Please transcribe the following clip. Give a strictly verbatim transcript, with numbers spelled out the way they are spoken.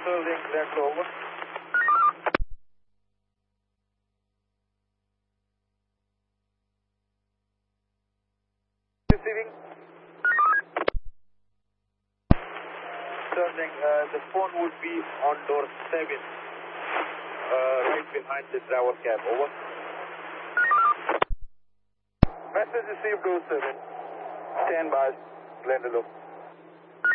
Sterling, Glen over. Receiving. Sterling, uh, the phone would be on door seven, uh, right behind the driver cab. Over. Message received, door seven. Stand by. Glen Echo.